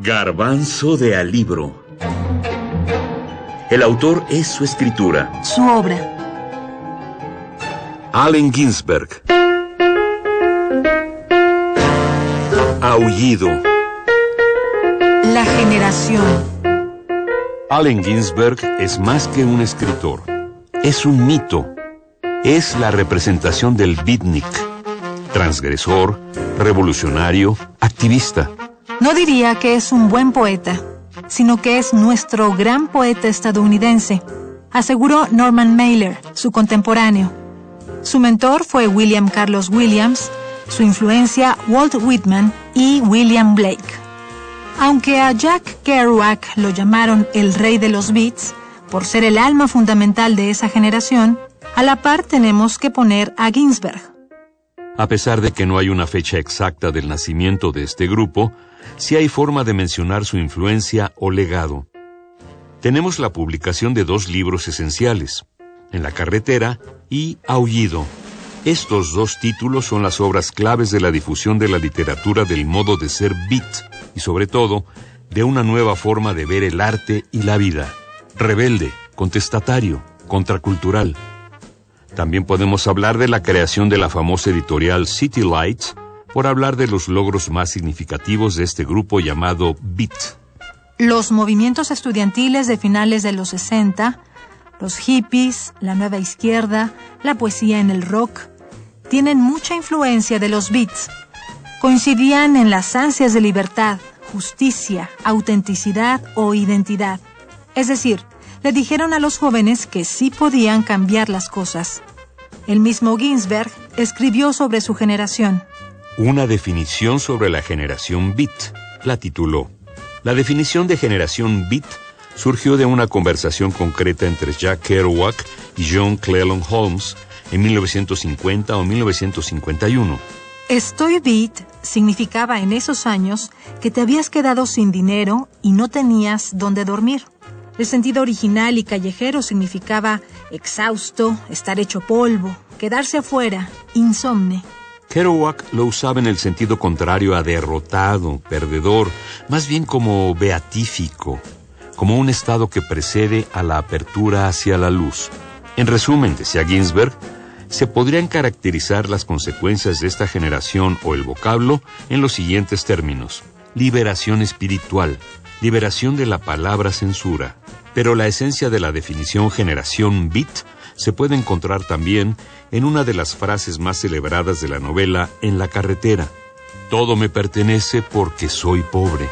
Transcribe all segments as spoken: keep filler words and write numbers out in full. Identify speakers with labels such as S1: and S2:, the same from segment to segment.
S1: Garbanzo de alibro. El autor es su escritura.
S2: Su obra.
S1: Allen Ginsberg. Aullido.
S2: La generación.
S1: Allen Ginsberg es más que un escritor. Es un mito. Es la representación del beatnik. Transgresor, revolucionario, activista.
S2: No diría que es un buen poeta, sino que es nuestro gran poeta estadounidense, aseguró Norman Mailer, su contemporáneo. Su mentor fue William Carlos Williams, su influencia Walt Whitman y William Blake. Aunque a Jack Kerouac lo llamaron el rey de los beats, por ser el alma fundamental de esa generación, a la par tenemos que poner a Ginsberg.
S1: A pesar de que no hay una fecha exacta del nacimiento de este grupo, sí hay forma de mencionar su influencia o legado. Tenemos la publicación de dos libros esenciales, En la carretera y Aullido. Estos dos títulos son las obras claves de la difusión de la literatura del modo de ser beat y, sobre todo, de una nueva forma de ver el arte y la vida. Rebelde, contestatario, contracultural. También podemos hablar de la creación de la famosa editorial City Lights, por hablar de los logros más significativos de este grupo llamado Beat.
S2: Los movimientos estudiantiles de finales de los sesenta, los hippies, la nueva izquierda, la poesía en el rock, tienen mucha influencia de los beats. Coincidían en las ansias de libertad, justicia, autenticidad o identidad. Es decir, le dijeron a los jóvenes que sí podían cambiar las cosas. El mismo Ginsberg escribió sobre su generación.
S1: Una definición sobre la generación beat, la tituló. La definición de generación beat surgió de una conversación concreta entre Jack Kerouac y John Cleland Holmes en mil novecientos cincuenta o mil novecientos cincuenta y uno.
S2: Estoy beat significaba en esos años que te habías quedado sin dinero y no tenías dónde dormir. El sentido original y callejero significaba exhausto, estar hecho polvo, quedarse afuera, insomne.
S1: Kerouac lo usaba en el sentido contrario a derrotado, perdedor, más bien como beatífico, como un estado que precede a la apertura hacia la luz. En resumen, decía Ginsberg, se podrían caracterizar las consecuencias de esta generación o el vocablo en los siguientes términos: liberación espiritual, liberación de la palabra censura. Pero la esencia de la definición generación beat se puede encontrar también en una de las frases más celebradas de la novela En la carretera. Todo me pertenece porque soy pobre.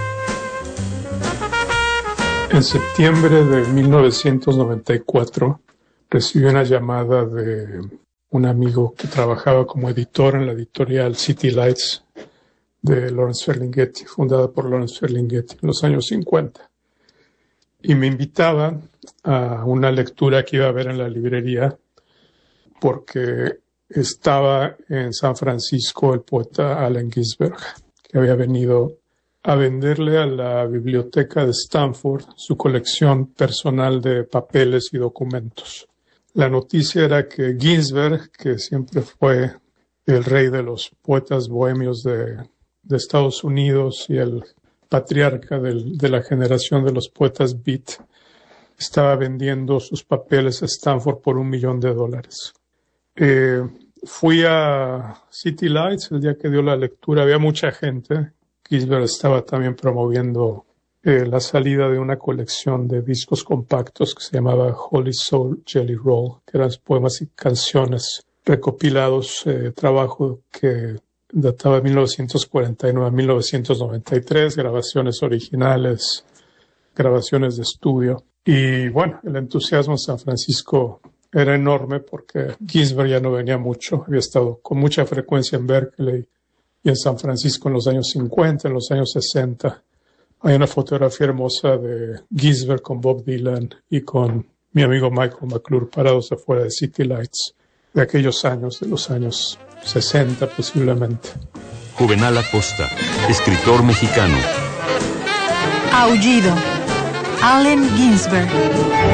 S3: En septiembre de mil novecientos noventa y cuatro recibí una llamada de un amigo que trabajaba como editor en la editorial City Lights de Lawrence Ferlinghetti, fundada por Lawrence Ferlinghetti en los años cincuenta. Y me invitaba a una lectura que iba a ver en la librería porque estaba en San Francisco el poeta Allen Ginsberg, que había venido a venderle a la biblioteca de Stanford su colección personal de papeles y documentos. La noticia era que Ginsberg, que siempre fue el rey de los poetas bohemios de, de Estados Unidos y el patriarca del, de la generación de los poetas beat, estaba vendiendo sus papeles a Stanford por un millón de dólares. Eh, fui a City Lights el día que dio la lectura, había mucha gente. Ginsberg estaba también promoviendo eh, la salida de una colección de discos compactos que se llamaba Holy Soul Jelly Roll, que eran poemas y canciones recopilados, eh, trabajo que databa de mil novecientos cuarenta y nueve a mil novecientos noventa y tres, grabaciones originales, grabaciones de estudio. Y bueno, el entusiasmo en San Francisco era enorme porque Ginsberg ya no venía mucho, había estado con mucha frecuencia en Berkeley y en San Francisco en los años cincuenta, en los años sesenta. Hay una fotografía hermosa de Ginsberg con Bob Dylan y con mi amigo Michael McClure parados afuera de City Lights de aquellos años, de los años sesenta posiblemente.
S1: Juvenal Acosta, escritor mexicano.
S2: Aullido. Allen Ginsberg.